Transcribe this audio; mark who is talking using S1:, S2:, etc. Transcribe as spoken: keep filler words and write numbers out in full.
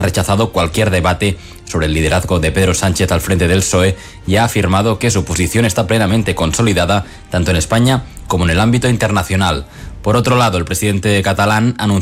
S1: rechazado cualquier debate sobre el liderazgo de Pedro Sánchez al frente del P S O E y ha afirmado que su posición está plenamente consolidada tanto en España como en el ámbito internacional. Por otro lado, el presidente catalán anunció